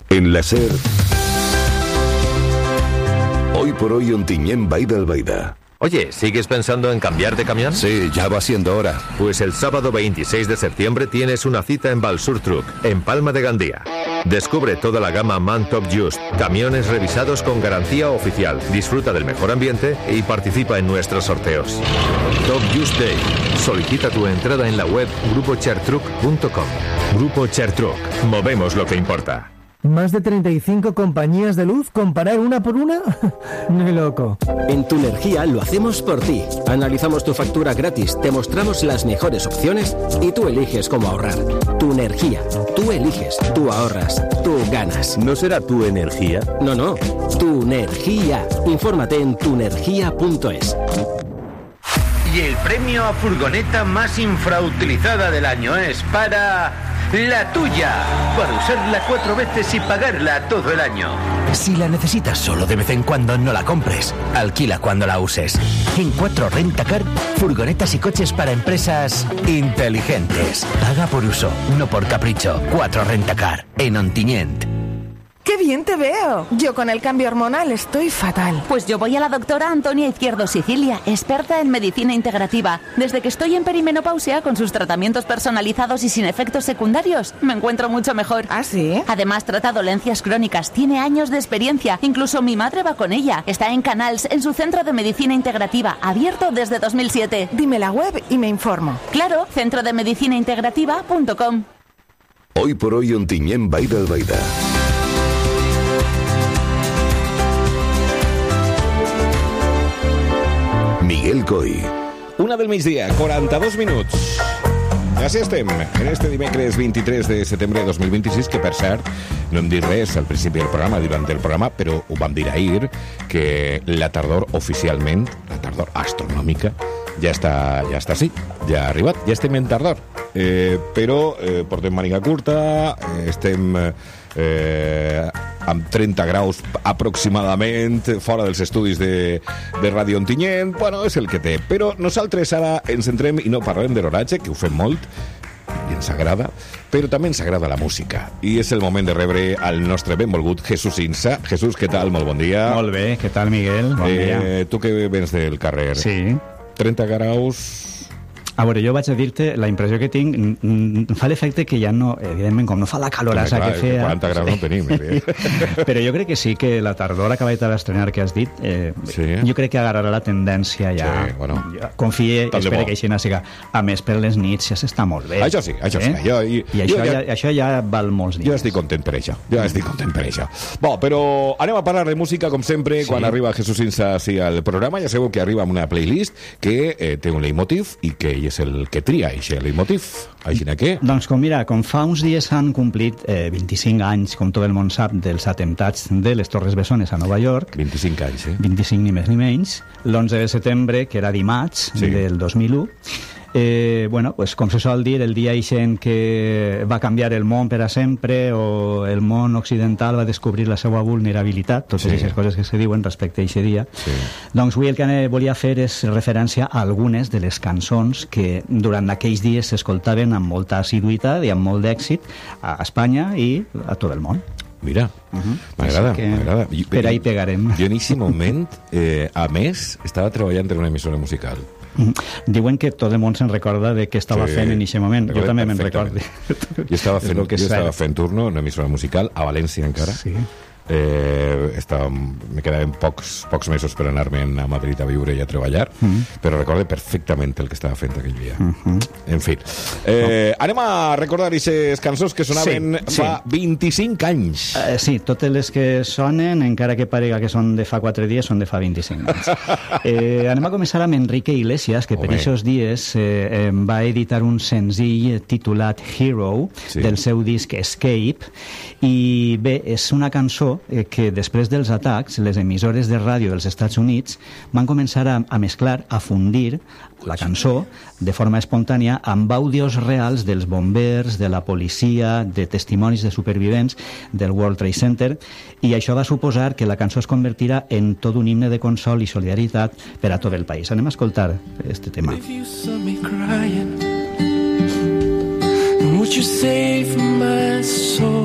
En la SER, hoy por hoy Ontinyent Vall d'Albaida. Oye, ¿sigues pensando en cambiar de camión? Sí, ya va siendo hora. Pues el sábado 26 de septiembre tienes una cita en Balsur Truck, en Palma de Gandía. Descubre toda la gama MAN Top Just, camiones revisados con garantía oficial, disfruta del mejor ambiente y participa en nuestros sorteos. Top Just Day. Solicita tu entrada en la web grupochertruck.com. Grupo Chertruck. Movemos lo que importa. ¿Más de 35 compañías de luz? ¿Comparar una por una? Ni loco. En Tu Energía lo hacemos por ti. Analizamos tu factura gratis, te mostramos las mejores opciones y tú eliges cómo ahorrar. Tu Energía. Tú eliges, tú ahorras, tú ganas. ¿No será Tu Energía? No. Tu Energía. Infórmate en tuenergia.es. Y el premio a furgoneta más infrautilizada del año es para... La Tuya, para usarla 4 veces y pagarla todo el año. Si la necesitas solo de vez en cuando, no la compres. Alquila cuando la uses. En 4 Rentacar, furgonetas y coches para empresas inteligentes. Paga por uso, no por capricho. 4 Rentacar, en Ontinyent. ¡Qué bien te veo! Yo con el cambio hormonal estoy fatal. Pues yo voy a la doctora Antonia Izquierdo Sicilia, experta en medicina integrativa. Desde que estoy en perimenopausia, con sus tratamientos personalizados y sin efectos secundarios, me encuentro mucho mejor. ¿Ah, sí? Además, trata dolencias crónicas, tiene años de experiencia. Incluso mi madre va con ella. Está en Canals, en su centro de medicina integrativa, abierto desde 2007. Dime la web y me informo. Claro, centrodemedicinaintegrativa.com. Hoy por hoy Ontinyent Vall d'Albaida. Miguel Coy. 1 del migdia, 42 minuts. Així estem, en este dimecres 23 de setembre de 2026, que per cert, no hem dit res al principi del programa, durant el programa, però ho vam dir ahir, que la tardor oficialment, la tardor astronòmica, ja està sí, ja ha arribat, ja estem en tardor. Però portem màniga curta, estem amb 30 graus aproximadament fora dels estudis de Ràdio Ontinyent. Bueno, és el que té. Però nosaltres ara ens centrem i no parlem de l'oratge, que ho fem molt i ens agrada, però també ens agrada la música. I és el moment de rebre al nostre benvolgut Jesús Insa. Jesús, què tal? Molt bon dia. Molt bé, què tal, Miguel? Bon dia. Tu que vens del carrer. Sí. 30 graus... A veure, jo vaig a dir-te, la impressió que tinc, fa l'efecte que ja no, evidentment, com no fa la calorassa que feia... 40 graus no tenim. Però jo crec que sí, que la tardor acabat d'estrenar que has dit, jo crec que agarrarà la tendència ja. Sí, bueno. Confie, espera que així no siga. A més, per les nits ja s'està molt bé. Això sí. I això ja val molts dies. Jo estic content per això. Bo, però anem a parlar de música, com sempre, quan arriba Jesús Insa al programa. Ja sabeu que arriba amb una playlist que té un leitmotiv i que és el que tria aquest leitmotiv. Aixina què? Doncs com fa uns dies s'han complit 25 anys, com tot el món sap, dels atemptats de les Torres Bessones a Nova York. 25 anys, 25 ni més ni menys. L'11 de setembre, que era dimarts del 2001, bueno, pues, com se sol dir, el dia ixent que va canviar el món per a sempre, o el món occidental va descobrir la seva vulnerabilitat, totes aquestes coses que se diuen respecte a aquest dia. Doncs avui el que volia fer és referència a algunes de les cançons que durant aquells dies s'escoltaven amb molta assiduïtat i amb molt d'èxit a Espanya i a tot el món. Mira, m'agrada. Per ahí pegarem. Jo en aquest moment, a més, estava treballant en una emissora musical. Diuen que tot el món se'n recorda de què estava fent en aquest moment. Jo també me'n recordo. Jo estava fent turno en una emissora musical a València encara. Sí. Me quedaven pocs mesos per anar-me a Madrid a viure i a treballar, però recordo perfectament el que estava fent aquell dia. En fi, anem a recordar aquestes cançons que sonaven fa 25 anys. Sí, totes les que sonen, encara que parega que són de fa 4 dies, són de fa 25 anys. Anem a començar amb Enrique Iglesias, que per aquests dies va editar un senzill titulat Hero, del seu disc Escape, i bé, és una cançó que després dels atacs les emissores de ràdio dels Estats Units van començar a mesclar, a fundir la cançó de forma espontània amb àudios reals dels bombers, de la policia, de testimonis de supervivents del World Trade Center, i això va suposar que la cançó es convertirà en tot un himne de consol i solidaritat per a tot el país. Anem a escoltar este tema. If you saw me crying, would you save my soul?